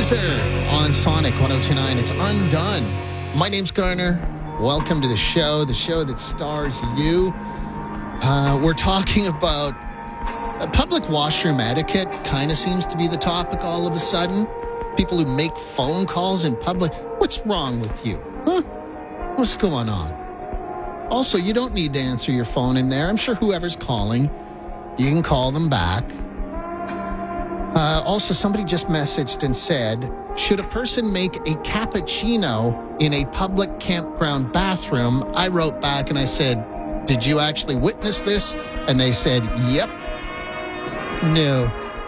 Weezer on Sonic 102.9. It's Undone. My name's Garner. Welcome to the show that stars you. We're talking about public washroom etiquette. Kind of seems to be the topic all of a sudden. People who make phone calls in public. What's wrong with you? Huh? What's going on? Also, you don't need to answer your phone in there. I'm sure whoever's calling, you can call them back. Also, somebody just messaged and said, should a person make a cappuccino in a public campground bathroom? I wrote back and I said, did you actually witness this? And they said, yep. No.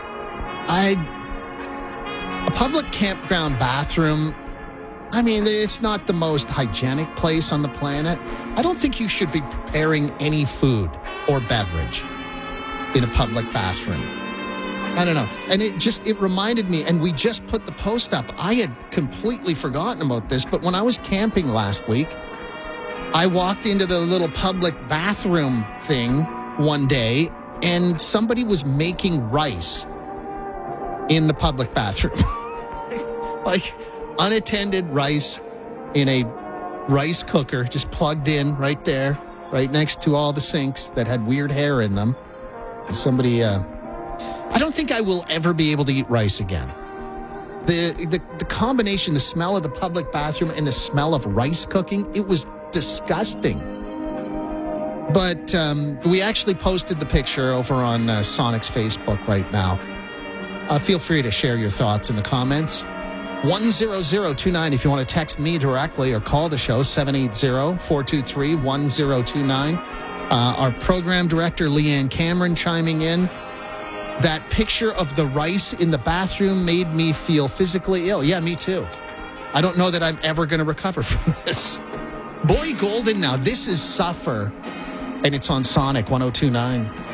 A public campground bathroom, I mean, it's not the most hygienic place on the planet. I don't think you should be preparing any food or beverage in a public bathroom. I don't know. And it reminded me, and we just put the post up. I had completely forgotten about this, but when I was camping last week, I walked into the little public bathroom thing one day, and somebody was making rice in the public bathroom. Like unattended rice in a rice cooker, just plugged in right there, right next to all the sinks that had weird hair in them. Somebody, I don't think I will ever be able to eat rice again. The combination, the smell of the public bathroom and the smell of rice cooking, it was disgusting. But we actually posted the picture over on Sonic's Facebook right now. Feel free to share your thoughts in the comments. 10029 if you want to text me directly or call the show, 780-423-1029. Our program director, Leanne Cameron, chiming in. That picture of the rice in the bathroom made me feel physically ill. Yeah, me too. I don't know that I'm ever going to recover from this. Boy Golden now. This is Suffer, and it's on Sonic 102.9.